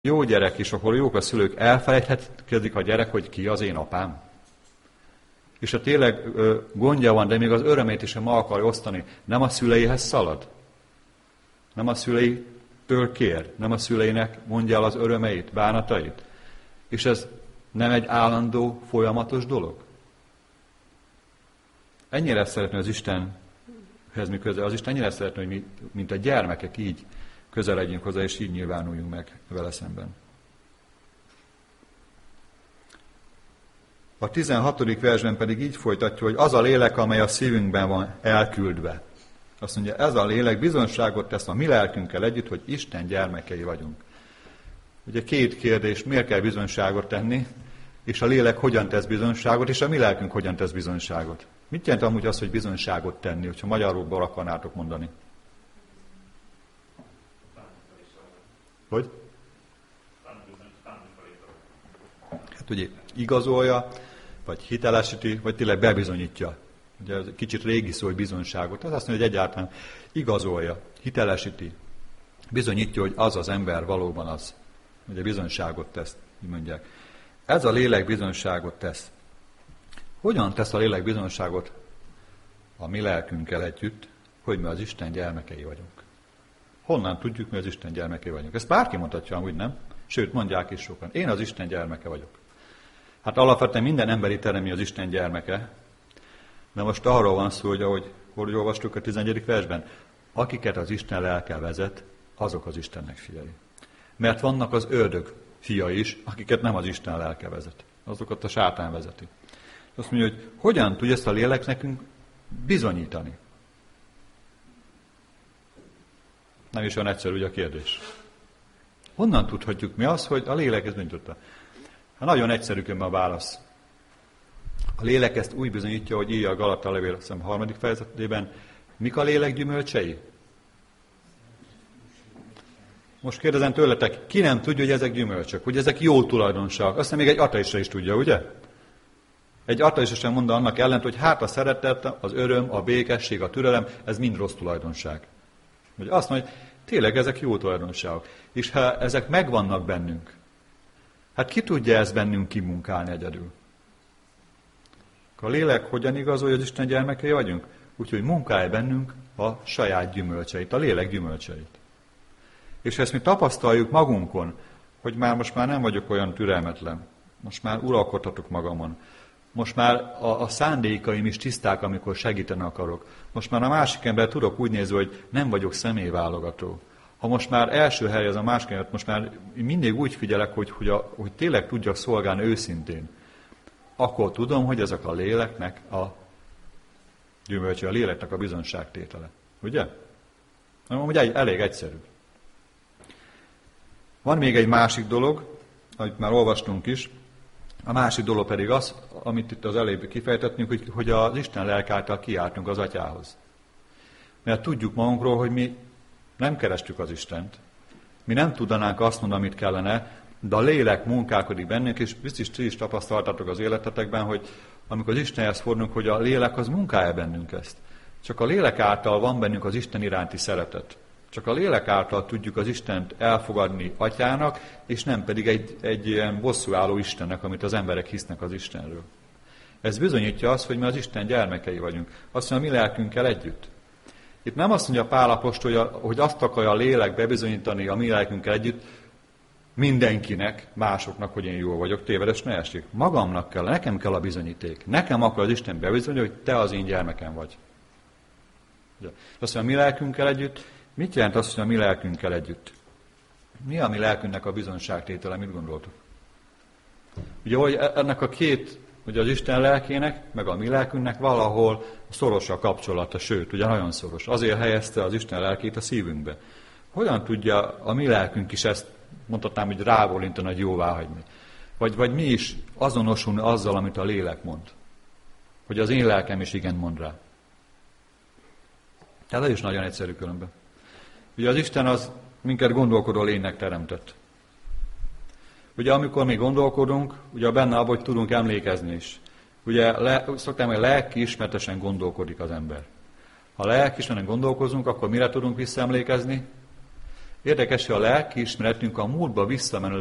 jó gyerek is, ahol jók a szülők, elfelejtkezik a gyerek, hogy ki az én apám. És ha tényleg gondja van, de még az örömét is ma akarja osztani, nem a szüleihez szalad? Nem a szüleitől kér? Nem a szüleinek mondja el az örömeit, bánatait? És ez nem egy állandó, folyamatos dolog? Ennyire szeretné az Istenhez mi közel. Az Isten ennyire szeretné, hogy mi, mint a gyermekek, így közeledjünk hozzá, és így nyilvánuljunk meg vele szemben. A 16. versben pedig így folytatja, hogy az a lélek, amely a szívünkben van elküldve. Azt mondja, ez a lélek bizonyságot tesz a mi lelkünkkel együtt, hogy Isten gyermekei vagyunk. Ugye két kérdés, miért kell bizonyságot tenni, és a lélek hogyan tesz bizonyságot, és a mi lelkünk hogyan tesz bizonyságot. Mit jelent amúgy az, hogy bizonyságot tenni, hogyha magyarul akarnátok mondani? Hogy? Hát ugye igazolja, vagy hitelesíti, vagy tényleg bebizonyítja. Ugye ez egy kicsit régi szó, hogy bizonyságot. Az azt mondja, hogy egyáltalán igazolja, hitelesíti, bizonyítja, hogy az az ember valóban az. Ugye bizonyságot tesz, így mondják. Ez a lélek bizonyságot tesz. Hogyan tesz a lélek bizonyságot a mi lelkünkkel együtt, hogy mi az Isten gyermekei vagyunk? Honnan tudjuk, mi az Isten gyermekei vagyunk? Ezt bárki mondhatja, amúgy nem? Sőt, mondják is sokan. Én az Isten gyermeke vagyok. Hát alapvetően minden emberi teremtmény az Isten gyermeke. De most arról van szó, hogy ahogy olvastuk a 11. versben, akiket az Isten lelke vezet, azok az Istennek fiai. Mert vannak az ördög fiai is, akiket nem az Isten lelke vezet. Azokat a sátán vezeti. Azt mondja, hogy hogyan tudja ezt a lélek nekünk bizonyítani? Nem is olyan egyszerű ugye a kérdés. Honnan tudhatjuk mi az, hogy a lélek ezt bizonyította? Hát nagyon egyszerű a válasz. A lélek ezt úgy bizonyítja, hogy írja a Galata levél, azt hiszem, 3. fejezetében, mik a lélek gyümölcsei? Most kérdezem tőletek, ki nem tudja, hogy ezek gyümölcsök, hogy ezek jó tulajdonságok? Azt hiszem, még egy ateista is tudja, ugye? Egy ateista sem mond annak ellent, hogy hát a szeretet, az öröm, a békesség, a türelem, ez mind rossz tulajdonság. Hogy azt mondja, hogy tényleg ezek jó tulajdonságok. És ha ezek megvannak bennünk, hát ki tudja ezt bennünk kimunkálni egyedül? A lélek hogyan igazolja, hogy az Isten gyermekei vagyunk? Úgyhogy munkálj bennünk a saját gyümölcseit, a lélek gyümölcseit. És ha ezt mi tapasztaljuk magunkon, hogy most már nem vagyok olyan türelmetlen, most már uralkodhatok magamon, most már a szándékaim is tiszták, amikor segíteni akarok, most már a másik ember tudok úgy nézni, hogy nem vagyok személyválogató. Ha most már első hely az a másik ember, most már mindig úgy figyelek, hogy tényleg tudjak szolgálni őszintén, akkor tudom, hogy ezek a léleknek a gyümölcsei, a léleknek a bizonyságtétele. Ugye? Amúgy elég egyszerű. Van még egy másik dolog, amit már olvastunk is, a másik dolog pedig az, amit itt az előbb kifejtettünk, hogy az Isten lelke által kiáltunk az Atyához. Mert tudjuk magunkról, hogy mi nem kerestük az Istent, mi nem tudanánk azt mondani, amit kellene, de a lélek munkálkodik bennünk, és biztos ti is tapasztaltatok az életetekben, hogy amikor az Istenhez fordulunk, hogy a lélek az munkálja bennünk ezt. Csak a lélek által van bennünk az Isten iránti szeretet. Csak a lélek által tudjuk az Istent elfogadni Atyának, és nem pedig egy ilyen bosszúálló Istennek, amit az emberek hisznek az Istenről. Ez bizonyítja azt, hogy mi az Isten gyermekei vagyunk. Azt mondja, a mi lelkünkkel együtt. Itt nem azt mondja Pál apostol, hogy azt akarja a lélek bebizonyítani a mi lelkünkkel együtt mindenkinek, másoknak, hogy én jó vagyok, tévedes ne essék. Magamnak kell, nekem kell a bizonyíték. Nekem akar az Isten bebizonyítani, hogy te az én gyermekem vagy. Azt mondja, a mi lelkünkkel együtt. Mit jelent az, hogy a mi lelkünkkel együtt? Mi a mi lelkünknek a bizonyságtétele? Mit gondoltok? Ugye, hogy ennek a két, ugye az Isten lelkének, meg a mi lelkünknek valahol szoros a kapcsolata, sőt, ugye nagyon szoros. Azért helyezte az Isten lelkét a szívünkbe. Hogyan tudja a mi lelkünk is ezt, mondhatnám, hogy rábólintani, hogy jóvá hagyni? Vagy mi is azonosulni azzal, amit a lélek mond? Hogy az én lelkem is igen mond rá. Tehát ez is nagyon egyszerű különben. Ugye az Isten az minket gondolkodó lénynek teremtett. Ugye amikor mi gondolkodunk, ugye benne abban, hogy tudunk emlékezni is. Ugye szoktam, hogy lelkiismertesen gondolkodik az ember. Ha lelkiismertesen gondolkozunk, akkor mire tudunk visszaemlékezni? Érdekes, hogy a lelkiismeretünk a múltba visszamenő